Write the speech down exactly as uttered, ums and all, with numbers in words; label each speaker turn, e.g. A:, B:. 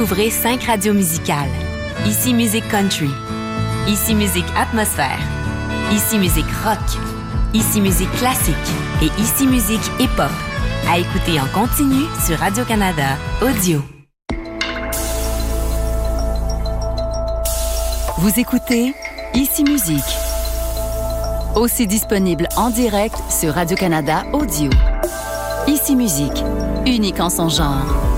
A: découvrez cinq radios musicales. Ici Musique Country, Ici Musique Atmosphère, Ici Musique Rock, Ici Musique Classique et Ici Musique Hip-Hop. À écouter en continu sur Radio-Canada Audio.
B: Vous écoutez Ici Musique. Aussi disponible en direct sur Radio-Canada Audio. Ici Musique, unique en son genre.